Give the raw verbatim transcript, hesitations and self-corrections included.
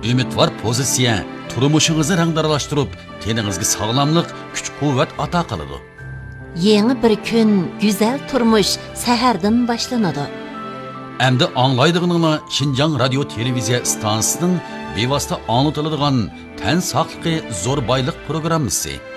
umidvor pozitsiya turmushingizni rangdaralashtirib, teningizga sog'lomlik, kuch-quvvat ato qiladi. Yeni bir kun, güzel turmuş sahardan boshlanadi. Endi anglaydig'ininglar Xinjiang radio televiziya stansiyasining bevosita anglatiladigan tan saqligi zo'r boylik programmasi.